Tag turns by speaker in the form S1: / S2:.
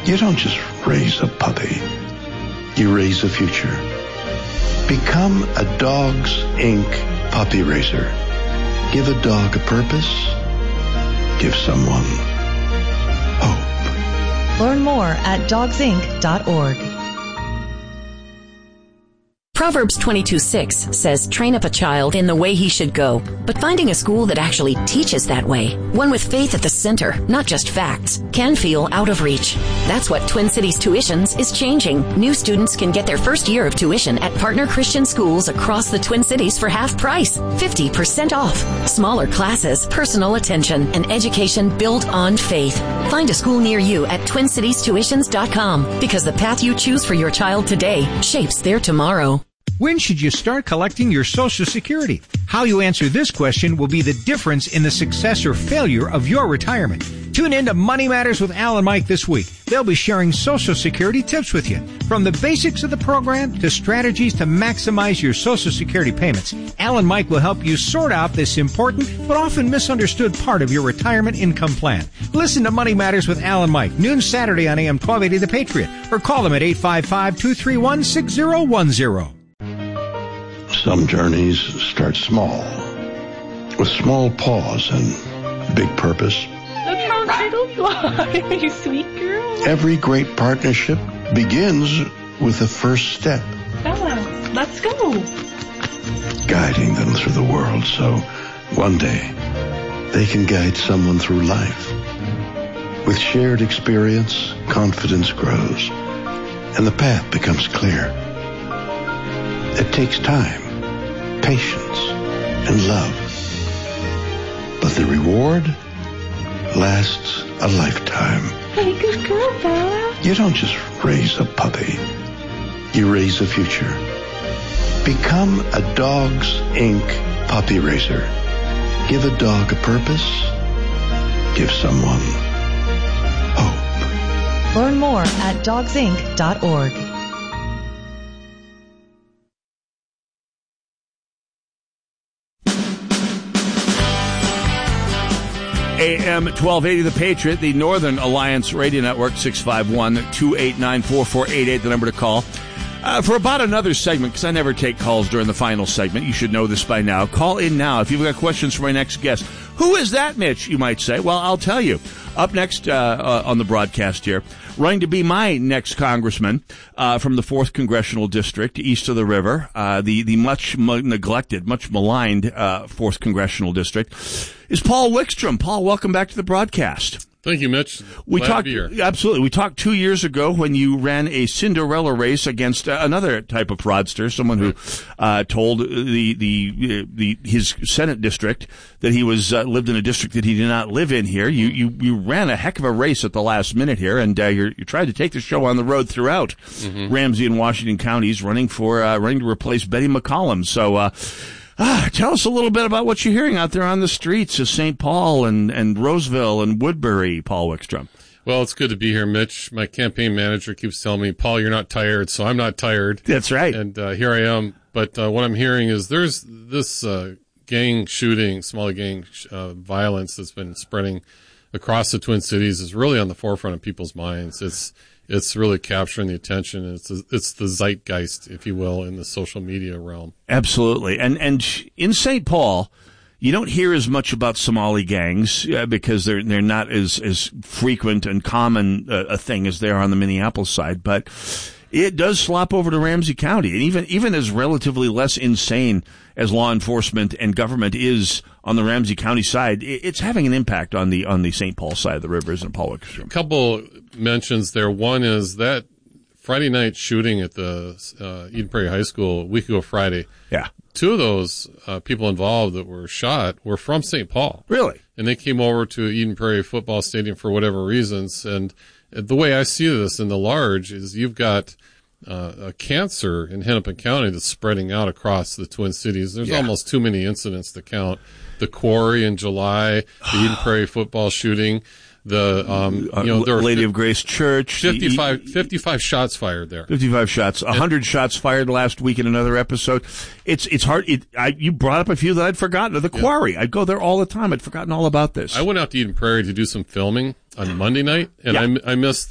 S1: You don't just raise a puppy. You raise a future. Become a Dogs Inc. puppy raiser. Give a dog a purpose. Give someone hope.
S2: Learn more at dogsinc.org.
S3: Proverbs 22:6 says, train up a child in the way he should go. But finding a school that actually teaches that way, one with faith at the center, not just facts, can feel out of reach. That's what Twin Cities Tuitions is changing. New students can get their first year of tuition at partner Christian schools across the Twin Cities for half price, 50% off. Smaller classes, personal attention, and education built on faith. Find a school near you at TwinCitiesTuitions.com, because the path you choose for your child today shapes their tomorrow.
S4: When should you start collecting your Social Security? How you answer this question will be the difference in the success or failure of your retirement. Tune in to Money Matters with Al and Mike this week. They'll be sharing Social Security tips with you. From the basics of the program to strategies to maximize your Social Security payments, Al and Mike will help you sort out this important but often misunderstood part of your retirement income plan. Listen to Money Matters with Al and Mike, noon Saturday on AM 1280 The Patriot, or call them at 855-231-6010.
S1: Some journeys start small, with small paws and big purpose.
S5: Look how little you are, you sweet girl.
S1: Every great partnership begins with the first step.
S5: Bella, let's go.
S1: Guiding them through the world so one day they can guide someone through life. With shared experience, confidence grows, and the path becomes clear. It takes time, patience, and love. But the reward lasts a lifetime.
S5: Hey, good girl, Bella.
S1: You don't just raise a puppy. You raise a future. Become a Dogs Inc. puppy raiser. Give a dog a purpose. Give someone hope.
S2: Learn more at dogsinc.org.
S6: AM 1280 The Patriot, the Northern Alliance Radio Network, 651-289-4488, the number to call. For about another segment, because I never take calls during the final segment. You should know this by now. Call in now if you've got questions for my next guest. Who is that, Mitch, you might say? Well, I'll tell you. Up next on the broadcast here, running to be my next congressman from the 4th Congressional District, east of the river, the much neglected, much maligned 4th Congressional District, is Paul Wickstrom. Paul, welcome back to the broadcast.
S7: Thank you, Mitch.
S6: We
S7: Glad
S6: talked,
S7: to be here.
S6: absolutely. We talked 2 years ago when you ran a Cinderella race against another type of fraudster, someone who told his Senate district that he was lived in a district that he did not live in here. You ran a heck of a race at the last minute here, and you tried to take the show on the road throughout Ramsey and Washington counties, running to replace Betty McCollum. So. Tell us a little bit about what you're hearing out there on the streets of St. Paul and Roseville and Woodbury, Paul Wickstrom.
S7: Well, it's good to be here, Mitch. My campaign manager keeps telling me, Paul, you're not tired, so I'm not tired.
S6: That's right.
S7: And here I am. But what I'm hearing is there's this gang shooting, small gang violence that's been spreading across the Twin Cities is really on the forefront of people's minds. It's really capturing the attention. It's the zeitgeist, if you will, in the social media realm.
S6: Absolutely. And in St. Paul, you don't hear as much about Somali gangs because they're not as frequent and common a thing as they are on the Minneapolis side. But it does slop over to Ramsey County. And even as relatively less insane as law enforcement and government is on the Ramsey County side, it's having an impact on the St. Paul side of the river, isn't it, Paul Wickstrom?
S7: A couple mentions there. One is that Friday night shooting at the Eden Prairie High School a week ago Friday.
S6: Yeah.
S7: 2 of those people involved that were shot were from St. Paul.
S6: Really?
S7: And they came over to Eden Prairie Football Stadium for whatever reasons. And the way I see this in the large is you've got a cancer in Hennepin County that's spreading out across the Twin Cities. There's almost too many incidents to count. The Quarry in July, the Eden Prairie football shooting, the
S6: Lady of Grace Church.
S7: 55 shots fired there.
S6: 55 shots. 100 shots fired last week in another episode. It's hard. You brought up a few that I'd forgotten. The Quarry. I'd go there all the time. I'd forgotten all about this.
S7: I went out to Eden Prairie to do some filming on Monday night, and I missed